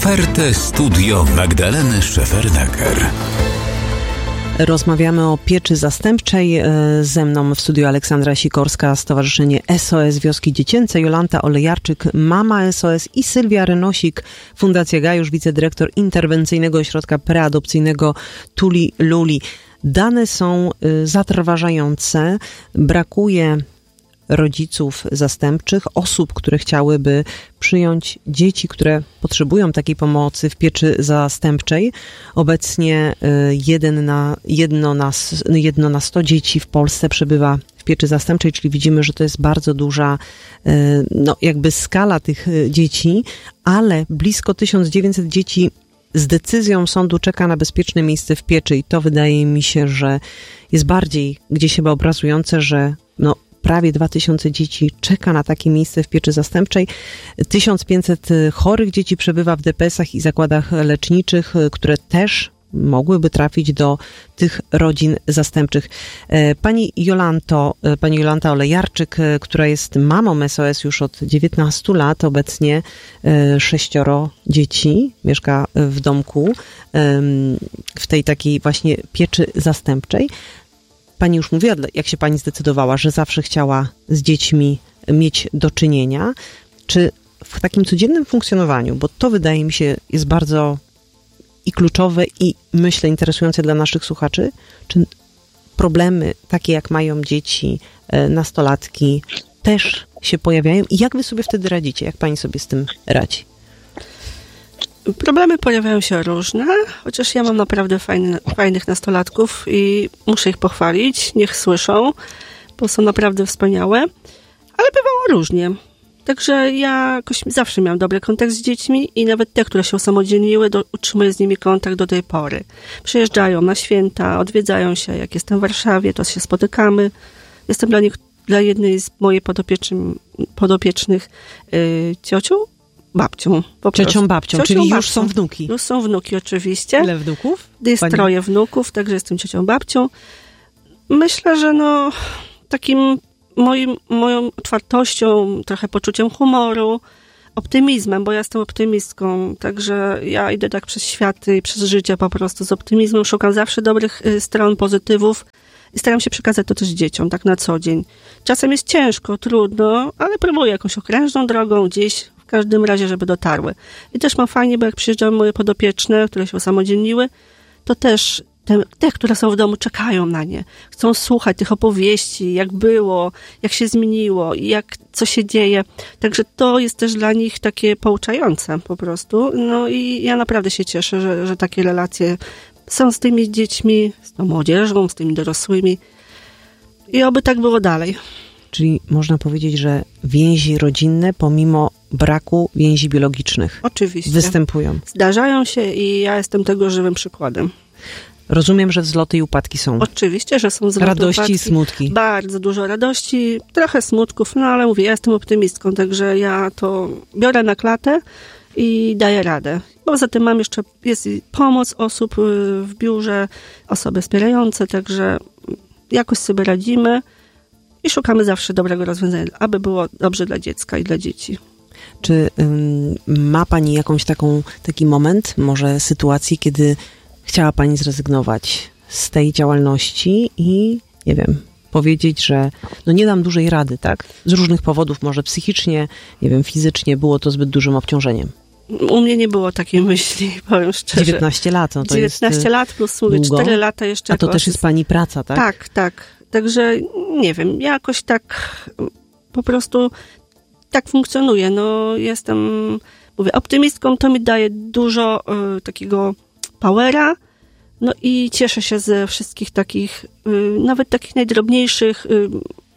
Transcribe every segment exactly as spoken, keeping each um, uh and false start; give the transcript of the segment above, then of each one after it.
Ofertę Studio Magdaleny Szefernaker. Rozmawiamy o pieczy zastępczej. Ze mną w studiu Aleksandra Sikorska, Stowarzyszenie S O S Wioski Dziecięce, Jolanta Olejarczyk, Mama S O S i Sylwia Renosik, Fundacja Gajusz, wicedyrektor Interwencyjnego Ośrodka Preadopcyjnego Tuli Luli. Dane są zatrważające. Brakuje rodziców zastępczych, osób, które chciałyby przyjąć dzieci, które potrzebują takiej pomocy w pieczy zastępczej. Obecnie jeden na, jedno, na, jedno na sto dzieci w Polsce przebywa w pieczy zastępczej, czyli widzimy, że to jest bardzo duża no, jakby skala tych dzieci, ale blisko tysiąc dziewięćset dzieci z decyzją sądu czeka na bezpieczne miejsce w pieczy i to wydaje mi się, że jest bardziej gdzieś chyba obrazujące, że no, prawie dwa tysiące dzieci czeka na takie miejsce w pieczy zastępczej. tysiąc pięćset chorych dzieci przebywa w D P S-ach i zakładach leczniczych, które też mogłyby trafić do tych rodzin zastępczych. Pani Jolanto, pani Jolanta Olejarczyk, która jest mamą S O S już od dziewiętnastu lat, obecnie sześcioro dzieci, mieszka w domku, w tej takiej właśnie pieczy zastępczej. Pani już mówiła, jak się pani zdecydowała, że zawsze chciała z dziećmi mieć do czynienia. Czy w takim codziennym funkcjonowaniu, bo to wydaje mi się jest bardzo i kluczowe i myślę interesujące dla naszych słuchaczy, czy problemy takie jak mają dzieci, nastolatki też się pojawiają i jak wy sobie wtedy radzicie? Jak pani sobie z tym radzi? Problemy pojawiają się różne, chociaż ja mam naprawdę fajny, fajnych nastolatków i muszę ich pochwalić, niech słyszą, bo są naprawdę wspaniałe, ale bywało różnie. Także ja jakoś zawsze miałam dobry kontakt z dziećmi i nawet te, które się usamodzielniły, do, utrzymuję z nimi kontakt do tej pory. Przyjeżdżają na święta, odwiedzają się, jak jestem w Warszawie, to się spotykamy. Jestem dla nich, dla jednej z mojej podopiecznych yy, ciocią, babcią. Po Ciocią babcią, ciocią czyli babcią. Już są wnuki. Już są wnuki oczywiście. Ile wnuków? Jest Pani... troje wnuków, także jestem ciocią babcią. Myślę, że no takim moim, moją otwartością, trochę poczuciem humoru, optymizmem, bo ja jestem optymistką, także ja idę tak przez światy i przez życie po prostu z optymizmem, szukam zawsze dobrych y, stron, pozytywów i staram się przekazać to też dzieciom, tak na co dzień. Czasem jest ciężko, trudno, ale próbuję jakąś okrężną drogą gdzieś, w każdym razie, żeby dotarły. I też mam fajnie, bo jak przyjeżdżają moje podopieczne, które się usamodzielniły, to też te, te, które są w domu, czekają na nie. Chcą słuchać tych opowieści, jak było, jak się zmieniło i jak, co się dzieje. Także to jest też dla nich takie pouczające po prostu. No i ja naprawdę się cieszę, że, że takie relacje są z tymi dziećmi, z tą młodzieżą, z tymi dorosłymi. I oby tak było dalej. Czyli można powiedzieć, że więzi rodzinne, pomimo braku więzi biologicznych, oczywiście występują. Zdarzają się i ja jestem tego żywym przykładem. Rozumiem, że wzloty i upadki są. Oczywiście, że są wzloty, radości upadki. i smutki. Bardzo dużo radości, trochę smutków, no ale mówię, ja jestem optymistką, także ja to biorę na klatę i daję radę. Poza tym mam jeszcze, jest pomoc osób w biurze, osoby wspierające, także jakoś sobie radzimy i szukamy zawsze dobrego rozwiązania, aby było dobrze dla dziecka i dla dzieci. Czy ym, ma pani jakąś taką, taki moment, może sytuację, kiedy chciała pani zrezygnować z tej działalności i, nie wiem, powiedzieć, że no nie dam dłużej rady, tak? Z różnych powodów, może psychicznie, nie wiem, fizycznie było to zbyt dużym obciążeniem. U mnie nie było takiej myśli, powiem szczerze. dziewiętnaście lat, no to dziewiętnaście jest lat plus mówię, cztery lata jeszcze. A to też jest pani praca, tak? Tak, tak. Także nie wiem, jakoś tak po prostu tak funkcjonuję. No jestem, mówię, optymistką, to mi daje dużo y, takiego powera, no i cieszę się ze wszystkich takich, y, nawet takich najdrobniejszych y,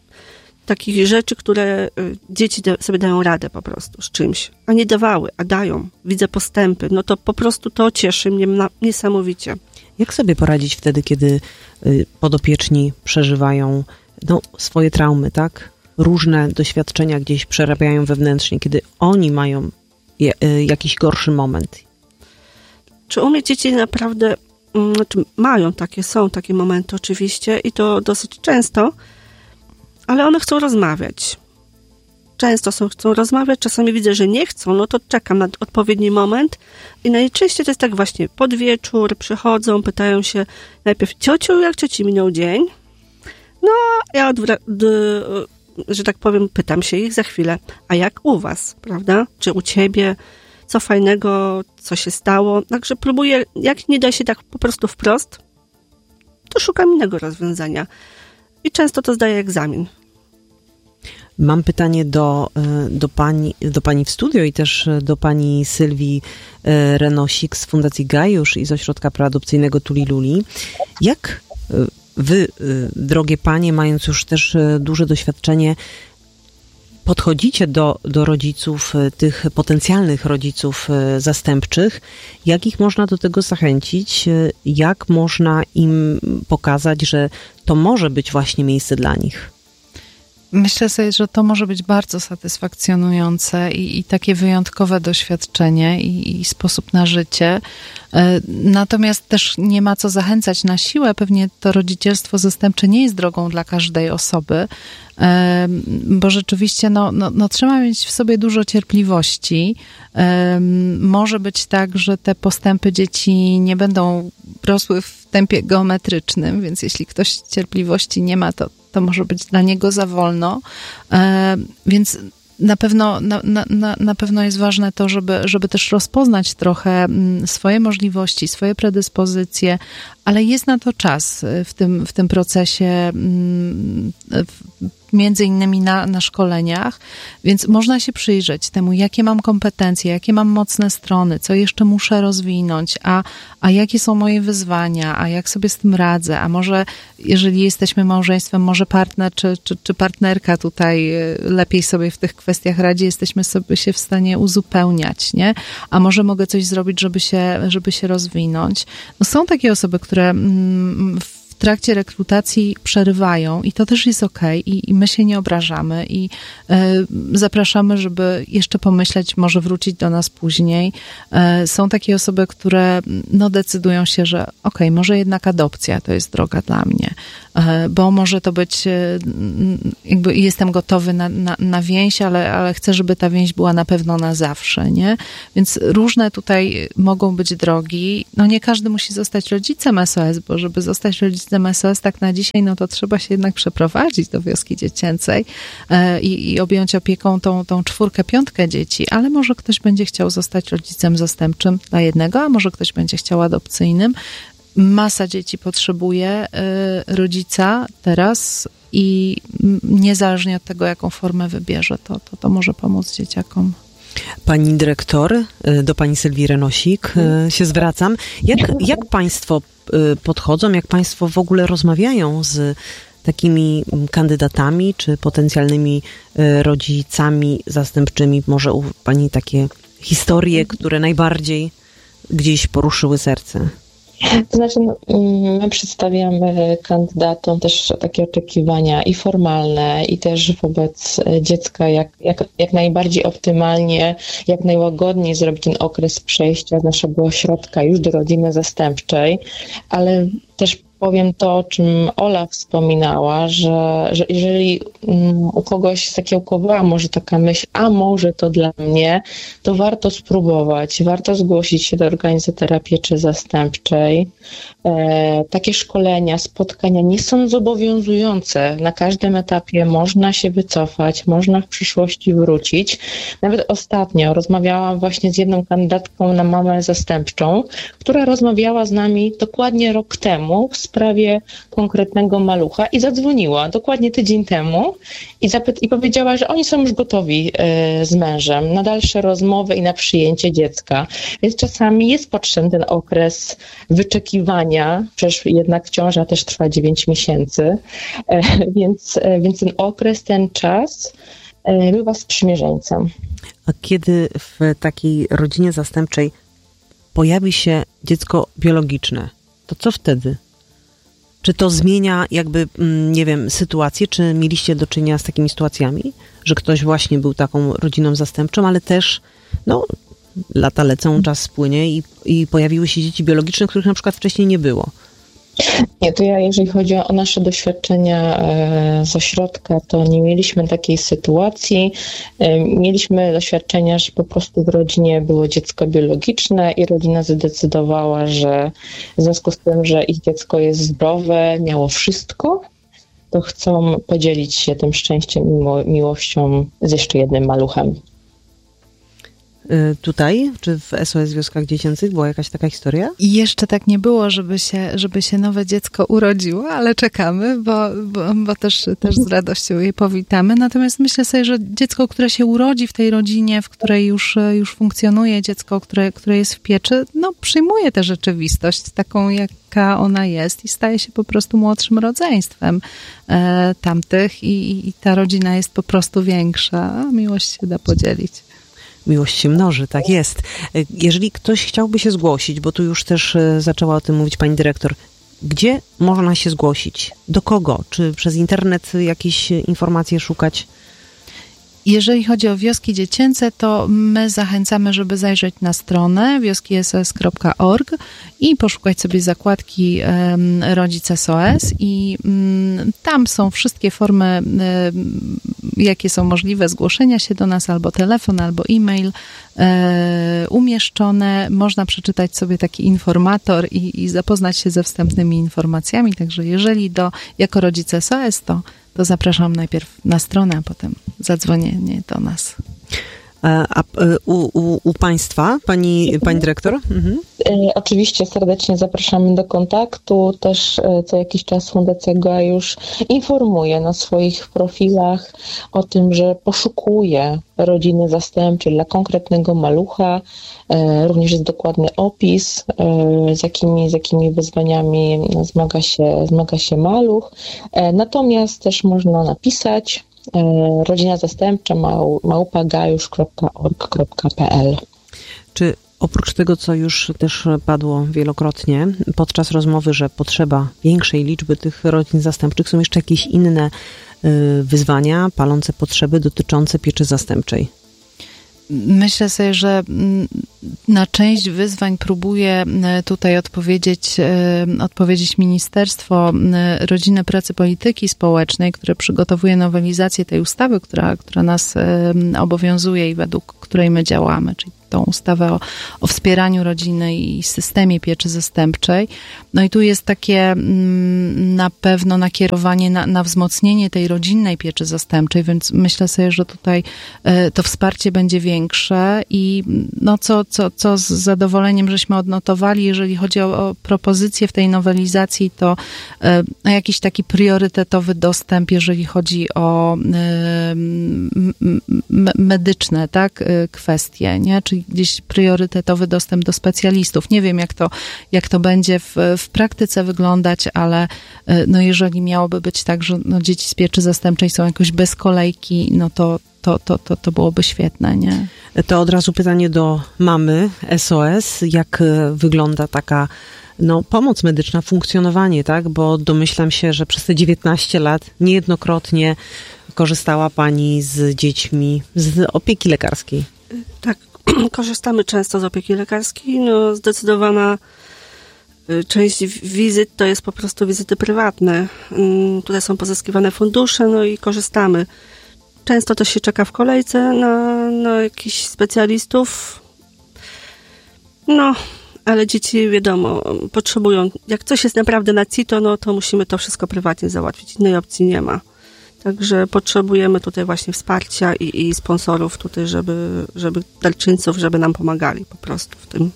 takich rzeczy, które y, dzieci da, sobie dają radę po prostu z czymś, a nie dawały, a dają. Widzę postępy, no to po prostu to cieszy mnie na, niesamowicie. Jak sobie poradzić wtedy, kiedy y, podopieczni przeżywają no, swoje traumy, tak? Różne doświadczenia gdzieś przerabiają wewnętrznie, kiedy oni mają je, y, jakiś gorszy moment? Czy u mnie dzieci naprawdę znaczy mają takie, są takie momenty oczywiście i to dosyć często, ale one chcą rozmawiać. często są, chcą rozmawiać, czasami widzę, że nie chcą, no to czekam na odpowiedni moment i najczęściej to jest tak właśnie pod wieczór, przychodzą, pytają się najpierw, ciociu, jak cioci minął dzień? No, ja odwra- d- że tak powiem, pytam się ich za chwilę, a jak u was, prawda? Czy u ciebie? Co fajnego, co się stało? Także próbuję, jak nie da się tak po prostu wprost, to szukam innego rozwiązania. I często to zdaję egzamin. Mam pytanie do, do, pani, do pani w studio i też do pani Sylwii Renosik z Fundacji Gajusz i z Ośrodka Preadopcyjnego Tuli-Luli. Jak wy, drogie panie, mając już też duże doświadczenie, podchodzicie do, do rodziców, tych potencjalnych rodziców zastępczych, jak ich można do tego zachęcić, jak można im pokazać, że to może być właśnie miejsce dla nich? Myślę sobie, że to może być bardzo satysfakcjonujące i, i takie wyjątkowe doświadczenie i, i sposób na życie. Natomiast też nie ma co zachęcać na siłę. Pewnie to rodzicielstwo zastępcze nie jest drogą dla każdej osoby, bo rzeczywiście no, no, no, trzeba mieć w sobie dużo cierpliwości. Może być tak, że te postępy dzieci nie będą rosły w tempie geometrycznym, więc jeśli ktoś cierpliwości nie ma, to, to może być dla niego za wolno. Więc na pewno, na, na, na pewno jest ważne to, żeby, żeby też rozpoznać trochę swoje możliwości, swoje predyspozycje, ale jest na to czas w tym, w tym procesie, między innymi na, na szkoleniach, więc można się przyjrzeć temu, jakie mam kompetencje, jakie mam mocne strony, co jeszcze muszę rozwinąć, a, a jakie są moje wyzwania, a jak sobie z tym radzę, a może jeżeli jesteśmy małżeństwem, może partner czy, czy, czy partnerka tutaj lepiej sobie w tych kwestiach radzi, jesteśmy sobie się w stanie uzupełniać, nie? A może mogę coś zrobić, żeby się, żeby się rozwinąć. No są takie osoby, które mm, w w trakcie rekrutacji przerywają i to też jest okej i, i my się nie obrażamy i y, zapraszamy, żeby jeszcze pomyśleć, może wrócić do nas później. Y, są takie osoby, które no, decydują się, że okej, może jednak adopcja to jest droga dla mnie, y, bo może to być, y, jakby jestem gotowy na, na, na więź, ale, ale chcę, żeby ta więź była na pewno na zawsze, nie? Więc różne tutaj mogą być drogi. No nie każdy musi zostać rodzicem S O S, bo żeby zostać rodzicem S O S tak na dzisiaj, no to trzeba się jednak przeprowadzić do wioski dziecięcej i, i objąć opieką tą, tą czwórkę, piątkę dzieci, ale może ktoś będzie chciał zostać rodzicem zastępczym dla jednego, a może ktoś będzie chciał adopcyjnym. Masa dzieci potrzebuje rodzica teraz i niezależnie od tego, jaką formę wybierze, to, to, to może pomóc dzieciakom. Pani dyrektor, do pani Sylwii Renosik się zwracam. Jak, jak państwo podchodzą, jak państwo w ogóle rozmawiają z takimi kandydatami czy potencjalnymi rodzicami zastępczymi? Może u pani takie historie, które najbardziej gdzieś poruszyły serce? To znaczy, my przedstawiamy kandydatom też takie oczekiwania i formalne, i też wobec dziecka, jak, jak, jak najbardziej optymalnie, jak najłagodniej zrobić ten okres przejścia z naszego ośrodka już do rodziny zastępczej, ale też powiem to, o czym Ola wspominała, że, że jeżeli u kogoś zakiełkowała może taka myśl, a może to dla mnie, to warto spróbować, warto zgłosić się do organizatora pieczy zastępczej. E, takie szkolenia, spotkania nie są zobowiązujące. Na każdym etapie można się wycofać, można w przyszłości wrócić. Nawet ostatnio rozmawiałam właśnie z jedną kandydatką na mamę zastępczą, która rozmawiała z nami dokładnie rok temu w sprawie konkretnego malucha i zadzwoniła dokładnie tydzień temu i, zapy- i powiedziała, że oni są już gotowi y, z mężem na dalsze rozmowy i na przyjęcie dziecka. Więc czasami jest potrzebny ten okres wyczekiwania, przecież jednak ciąża też trwa dziewięć miesięcy, y, więc, y, więc ten okres, ten czas y, bywa sprzymierzeńcem. A kiedy w takiej rodzinie zastępczej pojawi się dziecko biologiczne, to co wtedy? Czy to zmienia jakby, nie wiem, sytuację? Czy mieliście do czynienia z takimi sytuacjami, że ktoś właśnie był taką rodziną zastępczą, ale też, no, lata lecą, czas spłynie i, i pojawiły się dzieci biologiczne, których na przykład wcześniej nie było? Nie, to ja, jeżeli chodzi o nasze doświadczenia e, z ośrodka, to nie mieliśmy takiej sytuacji. E, mieliśmy doświadczenia, że po prostu w rodzinie było dziecko biologiczne i rodzina zdecydowała, że w związku z tym, że ich dziecko jest zdrowe, miało wszystko, to chcą podzielić się tym szczęściem i miło- miłością z jeszcze jednym maluchem. Tutaj, czy w S O S Wioskach Dziecięcych była jakaś taka historia? I jeszcze tak nie było, żeby się, żeby się nowe dziecko urodziło, ale czekamy, bo, bo, bo też, też z radością je powitamy. Natomiast myślę sobie, że dziecko, które się urodzi w tej rodzinie, w której już, już funkcjonuje, dziecko, które, które jest w pieczy, no przyjmuje tę rzeczywistość taką, jaka ona jest i staje się po prostu młodszym rodzeństwem e, tamtych i, i ta rodzina jest po prostu większa, a miłość się da podzielić. Miłość się mnoży, tak jest. Jeżeli ktoś chciałby się zgłosić, bo tu już też zaczęła o tym mówić pani dyrektor, gdzie można się zgłosić? Do kogo? Czy przez internet jakieś informacje szukać? Jeżeli chodzi o wioski dziecięce, to my zachęcamy, żeby zajrzeć na stronę wioski s o s kropka org i poszukać sobie zakładki um, Rodzic S O S i um, tam są wszystkie formy, um, jakie są możliwe zgłoszenia się do nas, albo telefon, albo e-mail um, umieszczone. Można przeczytać sobie taki informator i, i zapoznać się ze wstępnymi informacjami, także jeżeli do, jako Rodzic S O S, to to zapraszam najpierw na stronę, a potem zadzwonienie do nas. A, a u, u, u państwa, pani, pani dyrektor? Mhm. Oczywiście serdecznie zapraszamy do kontaktu. Też co jakiś czas Fundacja Gajusz informuje na swoich profilach o tym, że poszukuje rodziny zastępczej dla konkretnego malucha. Również jest dokładny opis, z jakimi, z jakimi wyzwaniami zmaga się, zmaga się maluch. Natomiast też można napisać rodzina zastępcza małpa gajusz kropka org kropka p l. Czy oprócz tego, co już też padło wielokrotnie podczas rozmowy, że potrzeba większej liczby tych rodzin zastępczych, są jeszcze jakieś inne wyzwania, palące potrzeby dotyczące pieczy zastępczej? Myślę sobie, że na część wyzwań próbuje tutaj odpowiedzieć, odpowiedzieć Ministerstwo Rodziny, Pracy, Polityki Społecznej, które przygotowuje nowelizację tej ustawy, która, która nas obowiązuje i według której my działamy, czyli tą ustawę o, o wspieraniu rodziny i systemie pieczy zastępczej. No i tu jest takie na pewno nakierowanie na, na wzmocnienie tej rodzinnej pieczy zastępczej, więc myślę sobie, że tutaj to wsparcie będzie większe i no co, co, co z zadowoleniem żeśmy odnotowali, jeżeli chodzi o, o propozycje w tej nowelizacji, to no, jakiś taki priorytetowy dostęp, jeżeli chodzi o medyczne, tak, kwestie, nie? Czyli gdzieś priorytetowy dostęp do specjalistów. Nie wiem, jak to, jak to będzie w, w praktyce wyglądać, ale no jeżeli miałoby być tak, że no dzieci z pieczy zastępczej są jakoś bez kolejki, no to, to, to, to, to byłoby świetne, nie? To od razu pytanie do mamy S O S. Jak wygląda taka no, pomoc medyczna, funkcjonowanie, tak? Bo domyślam się, że przez te dziewiętnaście lat niejednokrotnie korzystała pani z dziećmi z opieki lekarskiej. Tak, korzystamy często z opieki lekarskiej. No, zdecydowana część wizyt to jest po prostu wizyty prywatne. Tutaj są pozyskiwane fundusze, no i korzystamy. Często też się czeka w kolejce na, na jakichś specjalistów. No, ale dzieci, wiadomo, potrzebują, jak coś jest naprawdę na CITO, no to musimy to wszystko prywatnie załatwić. Innej opcji nie ma. Także potrzebujemy tutaj właśnie wsparcia i, i sponsorów tutaj, żeby, żeby darczyńców, żeby nam pomagali po prostu w tym.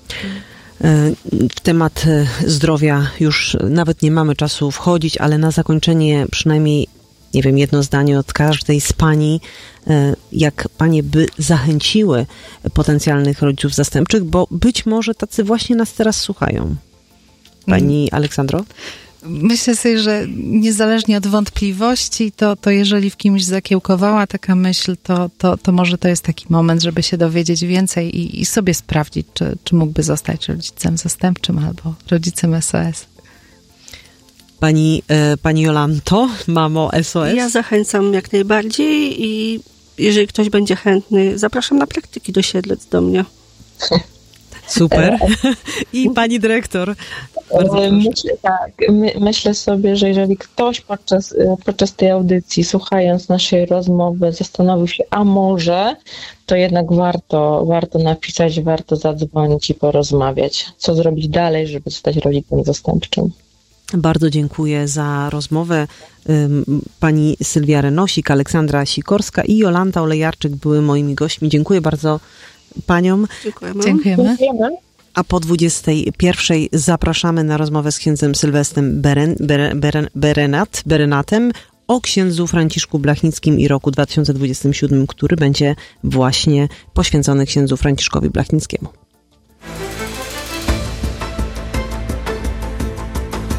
W temat zdrowia już nawet nie mamy czasu wchodzić, ale na zakończenie przynajmniej, nie wiem, jedno zdanie od każdej z pani, jak panie by zachęciły potencjalnych rodziców zastępczych, bo być może tacy właśnie nas teraz słuchają. Pani Aleksandro? Myślę sobie, że niezależnie od wątpliwości, to, to jeżeli w kimś zakiełkowała taka myśl, to, to, to może to jest taki moment, żeby się dowiedzieć więcej i, i sobie sprawdzić, czy, czy mógłby zostać rodzicem zastępczym albo rodzicem S O S. Pani, e, pani Jolanto, mamo S O S? Ja zachęcam jak najbardziej i jeżeli ktoś będzie chętny, zapraszam na praktyki do Siedlec do mnie. Super. I pani dyrektor? Bardzo proszę. Myślę, tak, my, myślę sobie, że jeżeli ktoś podczas, podczas tej audycji, słuchając naszej rozmowy, zastanowił się, a może, to jednak warto, warto napisać, warto zadzwonić i porozmawiać, co zrobić dalej, żeby zostać rodzicem zastępczym. Bardzo dziękuję za rozmowę. Pani Sylwia Renosik, Aleksandra Sikorska i Jolanta Olejarczyk były moimi gośćmi. Dziękuję bardzo paniom. Dziękujemy. Dziękujemy. Dziękujemy. A po dwudziestej pierwszej zapraszamy na rozmowę z księdzem Sylwestrem Beren, Beren, Beren, Berenat, Berenatem o księdzu Franciszku Blachnickim i roku dwa tysiące dwudziestym siódmym, który będzie właśnie poświęcony księdzu Franciszkowi Blachnickiemu.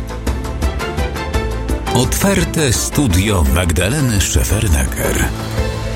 Otwarte studio Magdaleny Szefernaker.